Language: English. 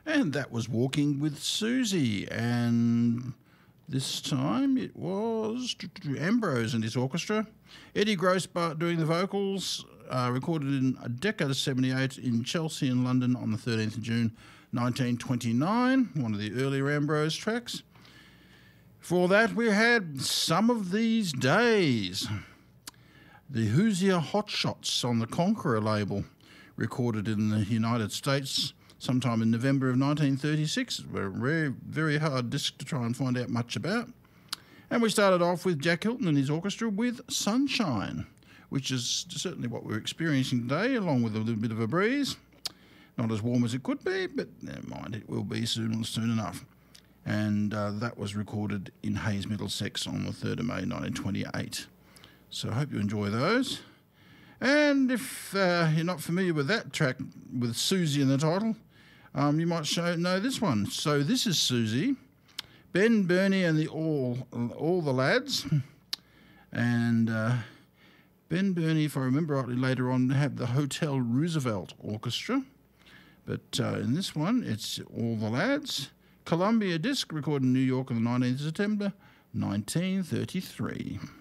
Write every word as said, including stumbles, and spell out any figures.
And that was Walking with Susie. And this time it was Ambrose and his orchestra. Eddie Grossbart doing the vocals, uh, recorded in a decade of seventy-eight in Chelsea and London on the thirteenth of June nineteen twenty-nine, one of the earlier Ambrose tracks. For that we had Some of These Days, the Hoosier Hotshots on the Conqueror label, recorded in the United States sometime in November of nineteen thirty-six. A very, very hard disc to try and find out much about. And we started off with Jack Hilton and his orchestra with Sunshine, which is certainly what we're experiencing today, along with a little bit of a breeze. Not as warm as it could be, but never mind, it will be soon soon enough. And uh, that was recorded in Hayes, Middlesex on the third of May nineteen twenty-eight. So I hope you enjoy those. And if uh, you're not familiar with that track with Susie in the title, um, you might show, know this one. So this is Susie, Ben, Bernie and the All, all the Lads. And uh, Ben, Bernie, if I remember rightly, later on have the Hotel Roosevelt Orchestra. But uh, in this one, it's All the Lads. Columbia disc, recorded in New York on the nineteenth of September, nineteen thirty-three.